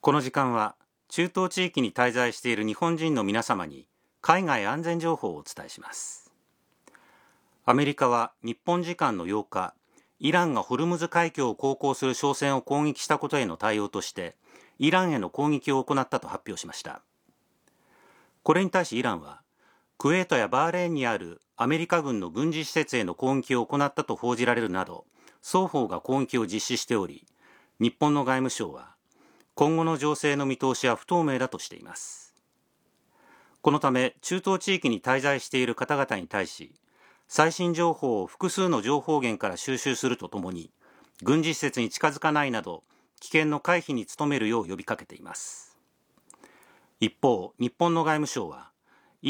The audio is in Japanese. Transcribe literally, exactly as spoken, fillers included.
この時間は中東地域に滞在している日本人の皆様に海外安全情報をお伝えします。アメリカは日本時間のようか、イランがホルムズ海峡を航行する商船を攻撃したことへの対応としてイランへの攻撃を行ったと発表しました。これに対しイランはクウェートやバーレーンにあるアメリカ軍の軍事施設への攻撃を行ったと報じられるなど、双方が攻撃を実施しており、日本の外務省は今後の情勢の見通しは不透明だとしています。このため中東地域に滞在している方々に対し、最新情報を複数の情報源から収集するとともに、軍事施設に近づかないなど危険の回避に努めるよう呼びかけています。一方、日本の外務省は